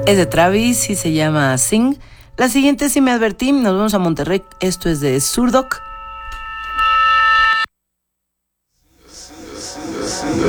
Es de Travis y se llama Sing. La siguiente, sí me advertí, nos vamos a Monterrey. Esto es de Zurdok